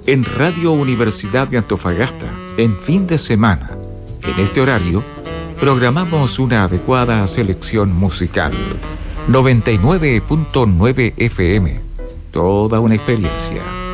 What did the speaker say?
en Radio Universidad de Antofagasta, en fin de semana. En este horario, programamos una adecuada selección musical. 99.9 FM. Toda una experiencia.